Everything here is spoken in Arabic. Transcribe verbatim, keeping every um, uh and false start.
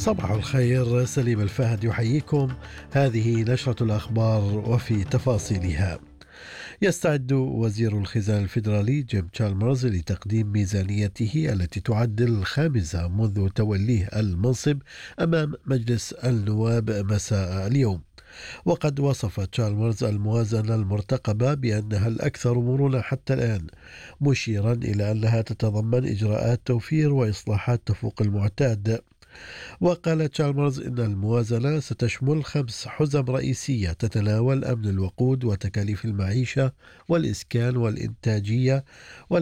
صباح الخير، سليم الفهد يحييكم. هذه نشرة الأخبار وفي تفاصيلها. يستعد وزير الخزانة الفيدرالي جيم تشالمرز لتقديم ميزانيته التي تعدل الخامسة منذ توليه المنصب أمام مجلس النواب مساء اليوم. وقد وصف تشالمرز الموازنة المرتقبة بأنها الأكثر مرونة حتى الآن، مشيرا إلى أنها تتضمن إجراءات توفير وإصلاحات تفوق المعتاد. وقال تشالمرز إن الموازنة ستشمل خمس حزم رئيسية تتناول أمن الوقود وتكاليف المعيشة والإسكان والإنتاجية